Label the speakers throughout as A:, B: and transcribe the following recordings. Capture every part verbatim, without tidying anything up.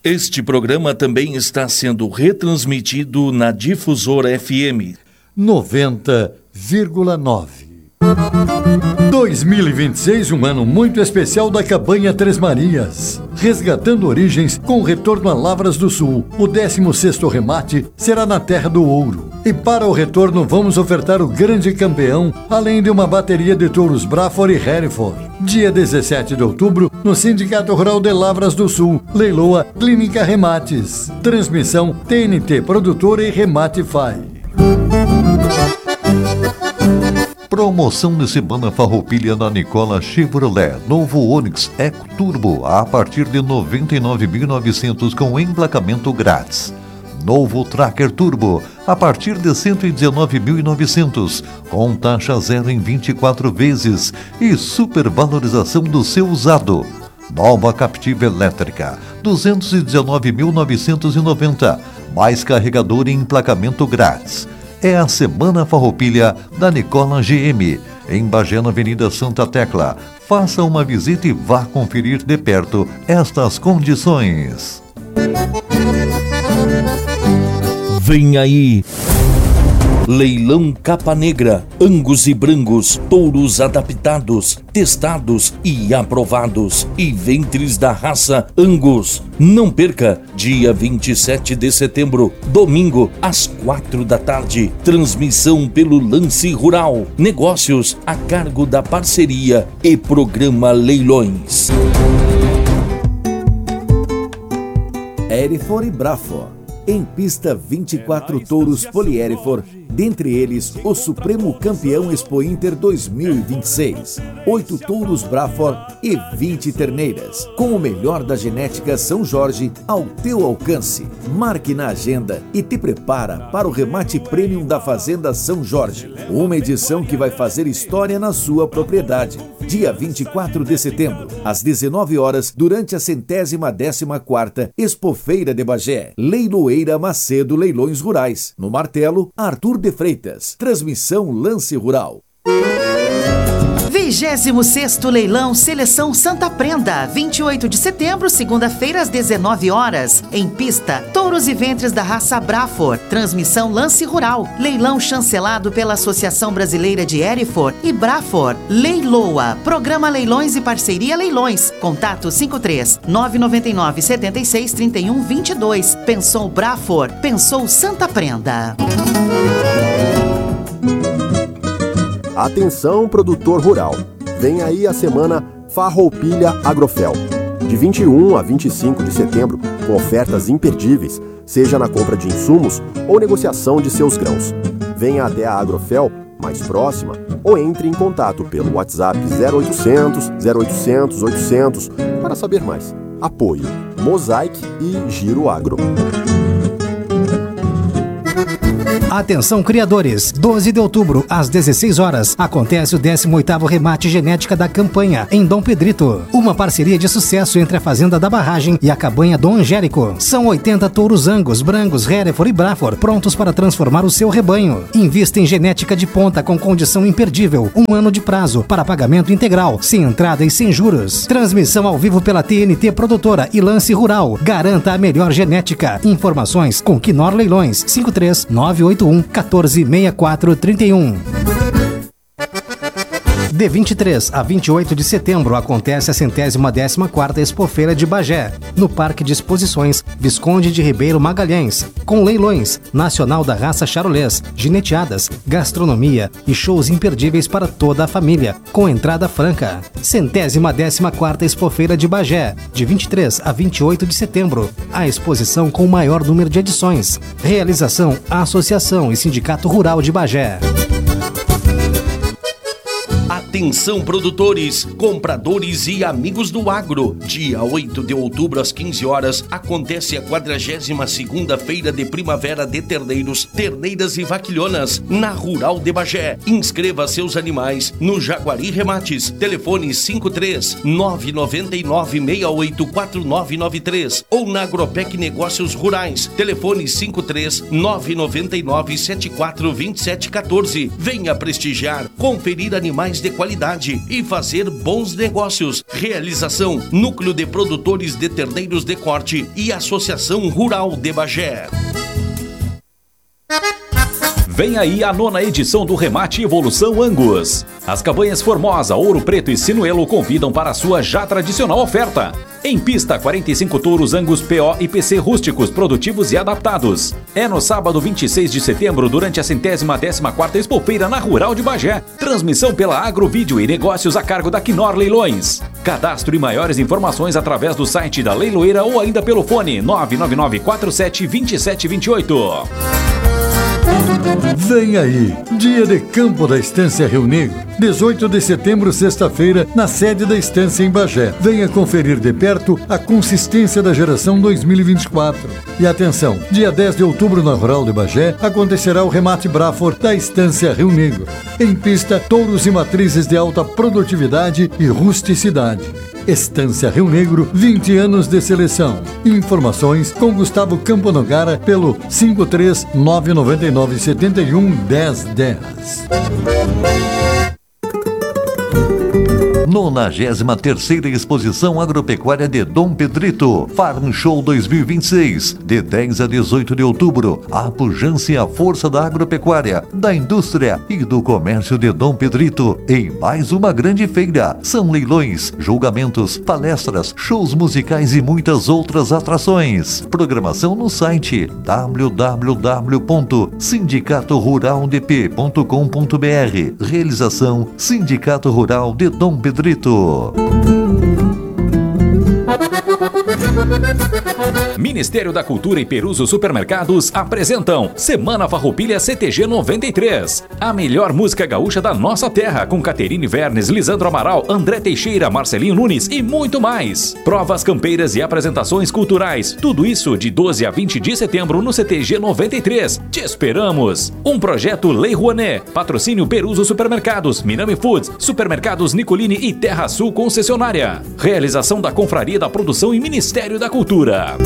A: Este programa também está sendo retransmitido na Difusora F M
B: noventa vírgula nove. dois mil e vinte e seis, um ano muito especial da Cabanha Três Marias. Resgatando origens com retorno a Lavras do Sul. O décimo sexto remate será na Terra do Ouro. E para o retorno vamos ofertar o grande campeão, além de uma bateria de touros Braford e Hereford. Dia dezessete de outubro, no Sindicato Rural de Lavras do Sul. Leiloa Clínica Remates. Transmissão T N T Produtora e Remate F A I.
C: Promoção de semana Farroupilha na Nicola Chevrolet. Novo Onix Eco Turbo a partir de noventa e nove mil e novecentos com emplacamento grátis. Novo Tracker Turbo a partir de cento e dezenove mil e novecentos com taxa zero em vinte e quatro vezes e supervalorização do seu usado. Nova Captiva Elétrica duzentos e dezenove mil novecentos e noventa mais carregador e emplacamento grátis. É a Semana Farroupilha da Nicola G M, em Bagé, na Avenida Santa Tecla. Faça uma visita e vá conferir de perto estas condições.
A: Vem aí! Leilão Capa Negra, Angus e Brangos, touros adaptados, testados e aprovados, e ventres da raça Angus. Não perca, dia vinte e sete de setembro, domingo, às quatro da tarde, transmissão pelo Lance Rural, negócios a cargo da parceria e programa Leilões.
D: Hereford e Braford. Em pista, vinte e quatro touros Poli-Hereford, dentre eles o Supremo Campeão Expo Inter dois mil e vinte e seis, oito touros Braford e vinte terneiras, com o melhor da genética São Jorge ao teu alcance. Marque na agenda e te prepara para o remate premium da Fazenda São Jorge, uma edição que vai fazer história na sua propriedade. Dia vinte e quatro de setembro, às dezenove horas, durante a centésima décima quarta Expofeira de Bagé. Leiloeira Macedo Leilões Rurais. No martelo, Arthur de Freitas. Transmissão Lance Rural.
E: vigésimo sexto Leilão Seleção Santa Prenda, vinte e oito de setembro, segunda-feira, às dezenove horas. Em pista, touros e ventres da raça Braford. Transmissão Lance Rural. Leilão chancelado pela Associação Brasileira de Hereford e Braford. Leiloa. Programa Leilões e Parceria Leilões. Contato cinco três nove nove nove sete seis três um dois dois. Pensou Braford, pensou Santa Prenda.
F: Atenção, produtor rural. Vem aí a semana Farroupilha Agrofel. De vinte e um a vinte e cinco de setembro, com ofertas imperdíveis, seja na compra de insumos ou negociação de seus grãos. Venha até a Agrofel mais próxima ou entre em contato pelo WhatsApp zero oitocentos, zero oitocentos, oitocentos para saber mais. Apoio Mosaic e Giro Agro.
G: Atenção, criadores! doze de outubro, às dezesseis horas, acontece o décimo oitavo Remate Genética da Campanha, em Dom Pedrito. Uma parceria de sucesso entre a Fazenda da Barragem e a Cabanha Dom Angélico. São oitenta touros Angus, Brangos, Hereford e Braford, prontos para transformar o seu rebanho. Invista em genética de ponta com condição imperdível. Um ano de prazo para pagamento integral, sem entrada e sem juros. Transmissão ao vivo pela T N T Produtora e Lance Rural. Garanta a melhor genética. Informações com Quinor Leilões, cinco três nove oito um, um quatro seis quatro três um. De vinte e três a vinte e oito de setembro acontece a centésima décima quarta Expofeira de Bagé, no Parque de Exposições Visconde de Ribeiro Magalhães, com leilões, nacional da raça charolês, gineteadas, gastronomia e shows imperdíveis para toda a família, com entrada franca. Centésima décima quarta Expofeira de Bagé, de vinte e três a vinte e oito de setembro, a exposição com o maior número de edições. Realização Associação e Sindicato Rural de Bagé.
A: Atenção, produtores, compradores e amigos do agro. Dia oito de outubro, às quinze horas, acontece a quadragésima segunda Feira de Primavera de Terneiros, Terneiras e Vaquilhonas, na Rural de Bagé. Inscreva seus animais no Jaguari Remates. Telefone cinco três nove nove nove seis oito quatro nove nove três ou na Agropec Negócios Rurais. Telefone cinco três nove nove nove sete quatro dois sete um quatro. Venha prestigiar, conferir animais de qualidade qualidade e fazer bons negócios. Realização: Núcleo de Produtores de Terneiros de Corte e Associação Rural de Bagé.
H: Vem aí a nona edição do Remate Evolução Angus. As cabanhas Formosa, Ouro Preto e Sinuelo convidam para a sua já tradicional oferta. Em pista, quarenta e cinco touros Angus P O e P C rústicos, produtivos e adaptados. É no sábado vinte e seis de setembro, durante a centésima décima quarta Expofeira na Rural de Bagé. Transmissão pela Agrovídeo e negócios a cargo da Quinor Leilões. Cadastro e maiores informações através do site da Leiloeira ou ainda pelo fone nove nove nove quatro sete dois sete dois oito.
B: Vem aí, Dia de Campo da Estância Rio Negro, dezoito de setembro, sexta-feira, na sede da Estância em Bagé. Venha conferir de perto a consistência da geração dois mil e vinte e quatro. E atenção, dia dez de outubro na Rural de Bagé, acontecerá o remate Braford da Estância Rio Negro. Em pista, touros e matrizes de alta produtividade e rusticidade. Estância Rio Negro, vinte anos de seleção. Informações com Gustavo Camponogara pelo cinco três nove nove nove sete um um zero um zero.
C: nonagésima terceira Exposição Agropecuária de Dom Pedrito, Farm Show dois mil e vinte e seis, de dez a dezoito de outubro. A pujança e a força da agropecuária, da indústria e do comércio de Dom Pedrito em mais uma grande feira. São leilões, julgamentos, palestras, shows musicais e muitas outras atrações. Programação no site w w w ponto sindicato rural d p ponto com ponto b r. Realização Sindicato Rural de Dom Pedrito.
H: Ministério da Cultura e Peruso Supermercados apresentam Semana Farroupilha C T G noventa e três. A melhor música gaúcha da nossa terra, com Caterine Vernes, Lisandro Amaral, André Teixeira, Marcelinho Nunes e muito mais. Provas campeiras e apresentações culturais. Tudo isso de doze a vinte de setembro no C T G noventa e três. Te esperamos! Um projeto Lei Rouanet. Patrocínio Peruso Supermercados, Minami Foods, Supermercados Nicolini e Terra Sul Concessionária. Realização da Confraria da Produção e Ministério da Cultura.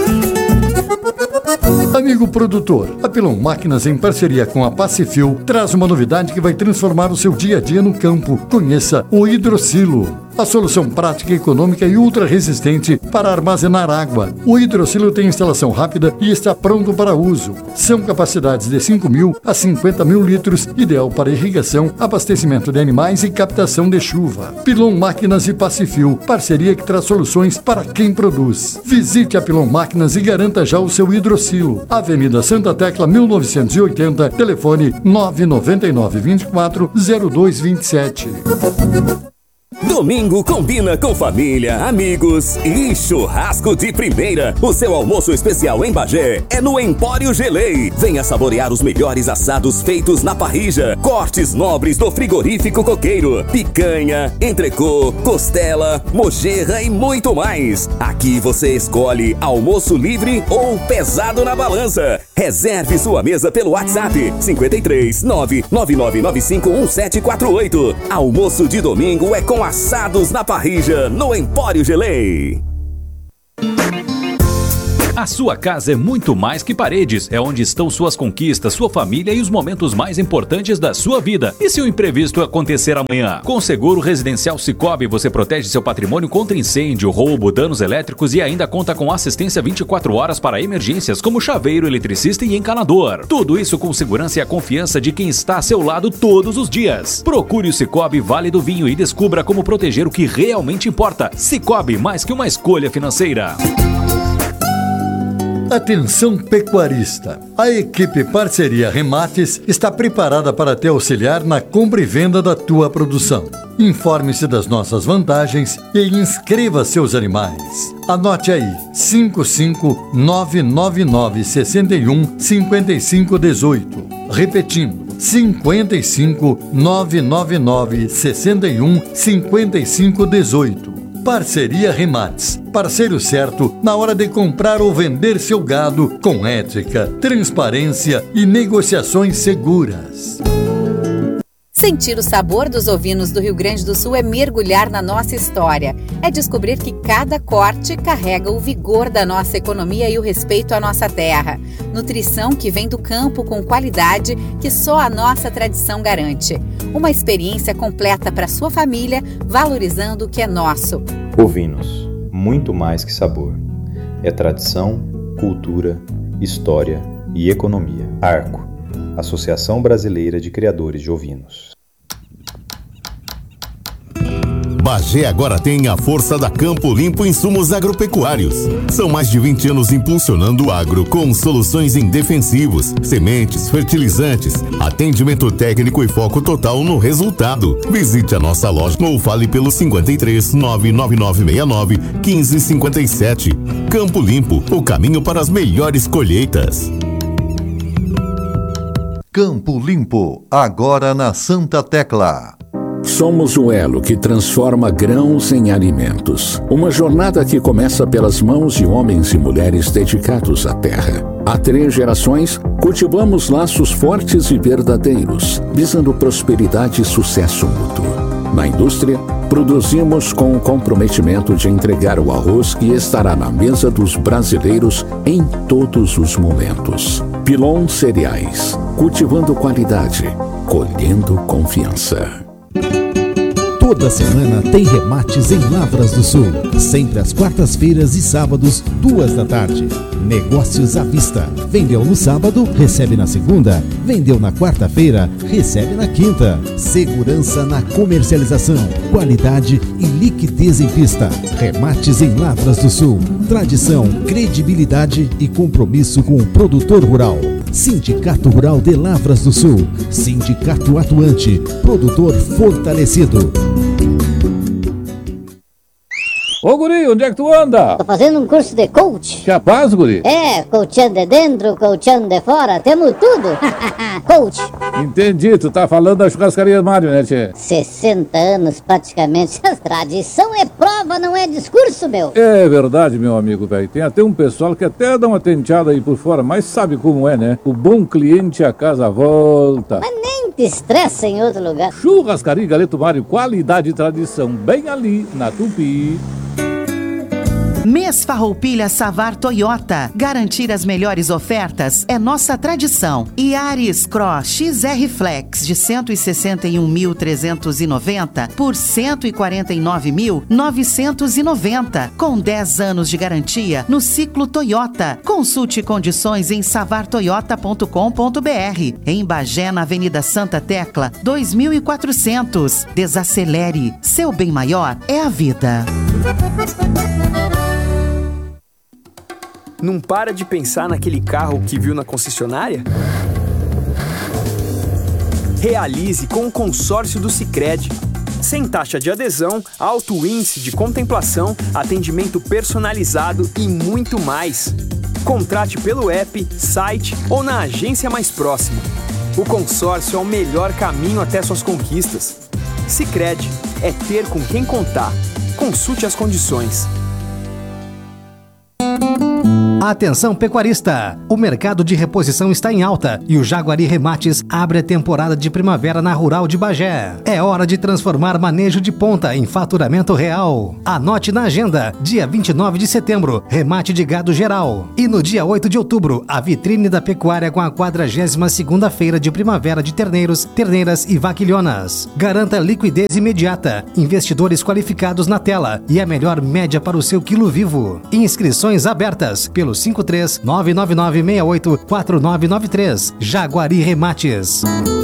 B: Amigo produtor, a Pilon Máquinas, em parceria com a Pacifil, traz uma novidade que vai transformar o seu dia a dia no campo. Conheça o Hidrocilo, a solução prática, econômica e ultra resistente para armazenar água. O Hidrocilo tem instalação rápida e está pronto para uso. São capacidades de cinco mil a cinquenta mil litros, ideal para irrigação, abastecimento de animais e captação de chuva. Pilon Máquinas e Pacifil, parceria que traz soluções para quem produz. Visite a Pilon Máquinas e garanta já o seu Hidrocilo. Avenida Santa Tecla mil novecentos e oitenta, telefone nove nove nove, vinte e quatro, zero dois vinte e sete.
I: Domingo combina com família, amigos e churrasco de primeira. O seu almoço especial em Bagé é no Empório Gelei. Venha saborear os melhores assados feitos na parrilla, cortes nobres do frigorífico Coqueiro, picanha, entrecô, costela, mojerra e muito mais. Aqui você escolhe almoço livre ou pesado na balança. Reserve sua mesa pelo WhatsApp cinco três nove nove nove nove cinco um sete quatro oito. Almoço de domingo é com assados na parrilla no Empório Gelei.
H: A sua casa é muito mais que paredes, é onde estão suas conquistas, sua família e os momentos mais importantes da sua vida. E se o imprevisto acontecer amanhã? Com o Seguro Residencial Cicobi, você protege seu patrimônio contra incêndio, roubo, danos elétricos e ainda conta com assistência vinte e quatro horas para emergências, como chaveiro, eletricista e encanador. Tudo isso com segurança e a confiança de quem está a seu lado todos os dias. Procure o Cicobi Vale do Vinho e descubra como proteger o que realmente importa. Cicobi, mais que uma escolha financeira.
B: Atenção pecuarista! A equipe Parceria Remates está preparada para te auxiliar na compra e venda da tua produção. Informe-se das nossas vantagens e inscreva seus animais. Anote aí, cinco cinco nove nove nove seis um cinco cinco um oito. Repetindo, cinco cinco nove nove nove seis um cinco cinco um oito. Parceria Remates, parceiro certo na hora de comprar ou vender seu gado com ética, transparência e negociações seguras.
J: Sentir o sabor dos ovinos do Rio Grande do Sul é mergulhar na nossa história. É descobrir que cada corte carrega o vigor da nossa economia e o respeito à nossa terra. Nutrição que vem do campo com qualidade que só a nossa tradição garante. Uma experiência completa para sua família, valorizando o que é nosso.
K: Ovinos, muito mais que sabor. É tradição, cultura, história e economia. Arco, Associação Brasileira de Criadores de Ovinos.
L: Bagé agora tem a força da Campo Limpo Insumos Agropecuários. São mais de vinte anos impulsionando o agro com soluções em defensivos, sementes, fertilizantes, atendimento técnico e foco total no resultado. Visite a nossa loja ou fale pelo cinquenta e três, nove nove nove seis nove, quinze cinquenta e sete. Campo Limpo, o caminho para as melhores colheitas.
C: Campo Limpo, agora na Santa Tecla.
M: Somos o elo que transforma grãos em alimentos. Uma jornada que começa pelas mãos de homens e mulheres dedicados à terra. Há três gerações, cultivamos laços fortes e verdadeiros, visando prosperidade e sucesso mútuo. Na indústria, produzimos com o comprometimento de entregar o arroz que estará na mesa dos brasileiros em todos os momentos. Pilon Cereais, cultivando qualidade, colhendo confiança.
N: Toda semana tem remates em Lavras do Sul. Sempre às quartas-feiras e sábados, duas da tarde. Negócios à vista. Vendeu no sábado, recebe na segunda. Vendeu na quarta-feira, recebe na quinta. Segurança na comercialização. Qualidade e liquidez em vista. Remates em Lavras do Sul. Tradição, credibilidade e compromisso com o produtor rural. Sindicato Rural de Lavras do Sul. Sindicato atuante. Produtor fortalecido.
O: Ô guri, onde é que tu anda?
P: Tô fazendo um curso de coach.
O: Capaz, guri?
P: É, coachando de dentro, coachando de fora, temos tudo. Coach.
O: Entendi, tu tá falando da churrascaria Mário, né, tchê?
P: sessenta anos praticamente. Tradição é prova, não é discurso, meu.
O: É verdade, meu amigo, velho. Tem até um pessoal que até dá uma tenteada aí por fora, mas sabe como é, né? O bom cliente a casa volta.
P: Mas nem te estressa em outro lugar.
O: Churrascaria Galeto Mário, qualidade e tradição, bem ali na Tupi.
E: Mês Farroupilha Savar Toyota. Garantir as melhores ofertas é nossa tradição. Yaris Cross X R Flex de cento e sessenta e um mil trezentos e noventa por cento e quarenta e nove mil novecentos e noventa, com dez anos de garantia no ciclo Toyota. Consulte condições em savar toyota ponto com ponto br. Em Bagé, na Avenida Santa Tecla, dois mil e quatrocentos. Desacelere. Seu bem maior é a vida.
Q: Não para de pensar naquele carro que viu na concessionária? Realize com o consórcio do Sicredi. Sem taxa de adesão, alto índice de contemplação, atendimento personalizado e muito mais. Contrate pelo app, site ou na agência mais próxima. O consórcio é o melhor caminho até suas conquistas. Sicredi é ter com quem contar. Consulte as condições.
G: Atenção pecuarista! O mercado de reposição está em alta e o Jaguari Remates abre a temporada de primavera na Rural de Bagé. É hora de transformar manejo de ponta em faturamento real. Anote na agenda, dia vinte e nove de setembro, remate de gado geral. E no dia oito de outubro, a vitrine da pecuária com a quadragésima segunda feira de primavera de terneiros, terneiras e vaquilhonas. Garanta liquidez imediata, investidores qualificados na tela e a melhor média para o seu quilo vivo. Inscrições abertas pelo cinco três nove nove nove seis oito quatro nove nove três. Jaguari Remates.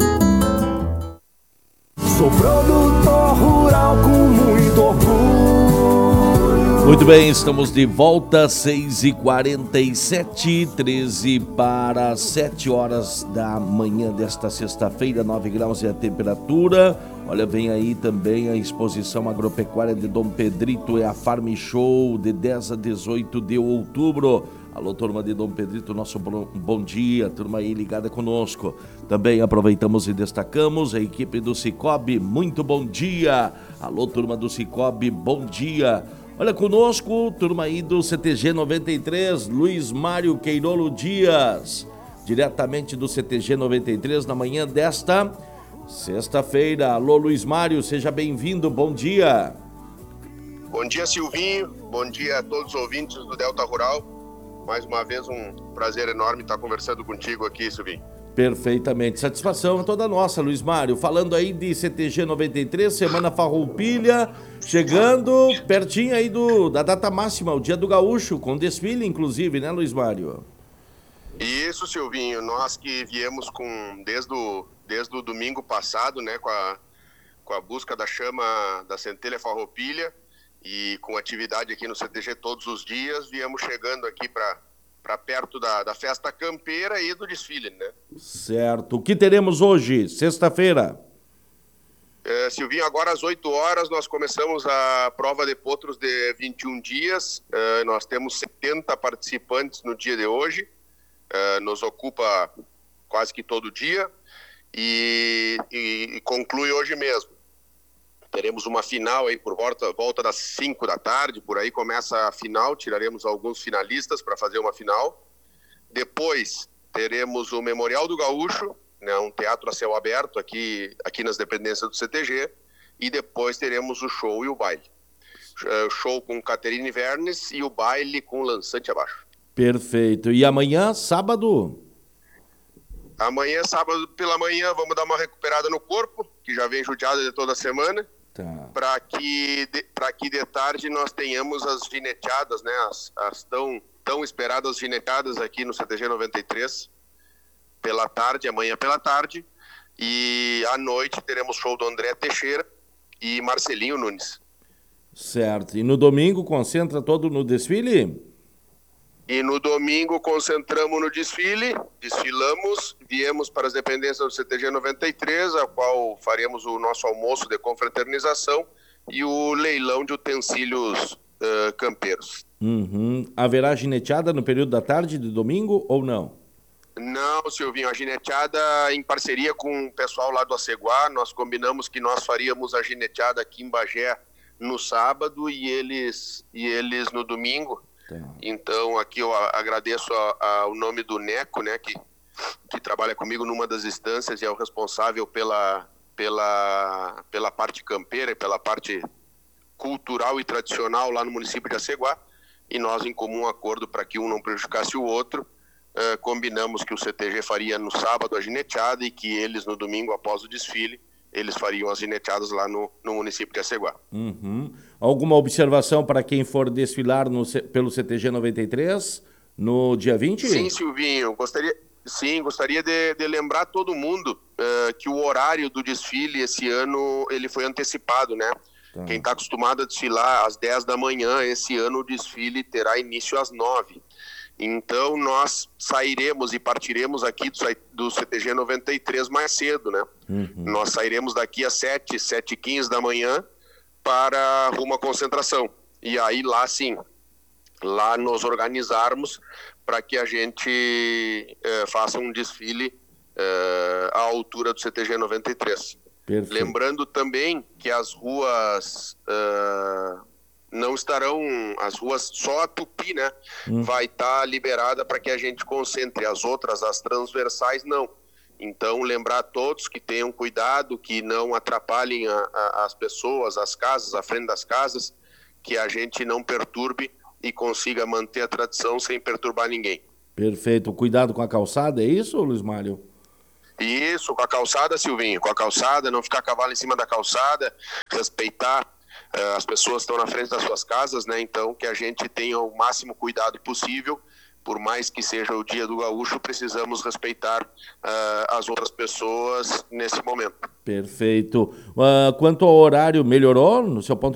R: Sou produtor rural com muito orgulho.
A: Muito bem, estamos de volta, seis e quarenta e sete, treze para sete horas da manhã desta sexta-feira, nove graus é a temperatura. Olha, vem aí também a exposição agropecuária de Dom Pedrito, é a Farm Show de dez a dezoito de outubro. Alô, turma de Dom Pedrito, nosso bom dia, turma aí ligada conosco. Também aproveitamos e destacamos a equipe do Cicobi, muito bom dia. Alô, turma do Cicobi, bom dia. Olha conosco, turma aí do C T G noventa e três, Luiz Mário Queirolo Dias, diretamente do C T G noventa e três, na manhã desta Sexta-feira, alô Luiz Mário, seja bem-vindo, bom dia.
S: Bom dia, Silvinho, bom dia a todos os ouvintes do Delta Rural. Mais uma vez um prazer enorme estar conversando contigo aqui, Silvinho.
A: Perfeitamente, satisfação é toda nossa, Luiz Mário. Falando aí de C T G noventa e três, Semana Farroupilha, chegando pertinho aí do, da data máxima, o Dia do Gaúcho, com desfile inclusive, né, Luiz Mário?
S: Isso, Silvinho, nós que viemos com, desde o, desde o domingo passado, né, com a, com a busca da chama da Centelha Farroupilha e com atividade aqui no C T G todos os dias, viemos chegando aqui para para perto da, da festa campeira e do desfile, né?
A: Certo. O que teremos hoje, sexta-feira?
S: É, Silvinho, agora às oito horas nós começamos a prova de potros de vinte e um dias. É, nós temos setenta participantes no dia de hoje. É, nos ocupa quase que todo dia e, e, e conclui hoje mesmo. Teremos uma final aí por volta, volta das cinco da tarde, por aí começa a final, tiraremos alguns finalistas para fazer uma final. Depois teremos o Memorial do Gaúcho, né, um teatro a céu aberto aqui, aqui nas dependências do C T G, e depois teremos o show e o baile. O show com Caterine Vernes e o baile com Lançante Abaixo.
A: Perfeito. E amanhã, sábado?
S: Amanhã, sábado pela manhã, vamos dar uma recuperada no corpo, que já vem judiado de toda a semana.
A: Tá.
S: Para que, para que de tarde nós tenhamos as gineteadas, né, as, as tão, tão esperadas gineteadas aqui no C T G noventa e três, pela tarde, amanhã pela tarde, e à noite teremos show do André Teixeira e Marcelinho Nunes.
A: Certo, e no domingo concentra todo no desfile?
S: E no domingo concentramos no desfile, desfilamos, viemos para as dependências do C T G noventa e três, a qual faremos o nosso almoço de confraternização e o leilão de utensílios uh, campeiros.
A: Uhum. Haverá gineteada no período da tarde de domingo ou não?
S: Não, Silvinho, a gineteada em parceria com o pessoal lá do Aceguá, nós combinamos que nós faríamos a gineteada aqui em Bagé no sábado e eles, e eles no domingo. Então aqui eu agradeço ao nome do Neco, né, que, que trabalha comigo numa das instâncias e é o responsável pela, pela, pela parte campeira e pela parte cultural e tradicional lá no município de Aceguá, e nós em comum acordo para que um não prejudicasse o outro, uh, combinamos que o C T G faria no sábado a gineteada e que eles no domingo após o desfile eles fariam as gineteadas lá no, no município de Aceguá.
A: Uhum. Alguma observação para quem for desfilar no, pelo C T G noventa e três no dia vinte?
S: Sim, Silvinho, gostaria, sim, gostaria de, de lembrar todo mundo uh, que o horário do desfile esse ano ele foi antecipado, né? Tá. Quem está acostumado a desfilar às dez da manhã, esse ano o desfile terá início às nove. Então nós sairemos e partiremos aqui do, do C T G noventa e três mais cedo, né? Uhum. Nós sairemos daqui às sete, sete e quinze da manhã para uma concentração. E aí lá sim, lá nos organizarmos para que a gente eh, faça um desfile eh, à altura do C T G noventa e três. Perfeito. Lembrando também que as ruas... Uh, não estarão, as ruas, só a Tupi, né, hum. vai estar tá liberada para que a gente concentre, as outras, as transversais, não. Então, lembrar a todos que tenham cuidado, que não atrapalhem a, a, as pessoas, as casas, a frente das casas, que a gente não perturbe e consiga manter a tradição sem perturbar ninguém.
A: Perfeito. Cuidado com a calçada, é isso, Luiz Mário?
S: Isso, com a calçada, Silvinho, com a calçada, não ficar cavalo em cima da calçada, respeitar. Uh, as pessoas estão na frente das suas casas, né? Então que a gente tenha o máximo cuidado possível, por mais que seja o dia do gaúcho, precisamos respeitar uh, as outras pessoas nesse momento.
A: Perfeito. Uh, quanto ao horário, melhorou no seu ponto